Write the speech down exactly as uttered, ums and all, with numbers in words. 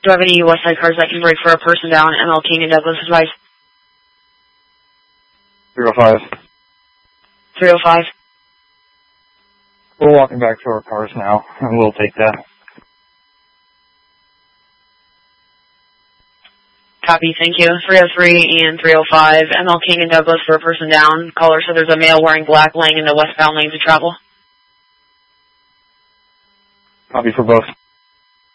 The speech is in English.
Do I have any west side cars that can break for a person down? M L King and Douglas advice. three oh five. three oh five. We're walking back to our cars now, and we'll take that. Copy, thank you. three oh three and three oh five. M L King and Douglas for a person down. Caller said there's a male wearing black laying in the westbound lanes of travel. Copy for both.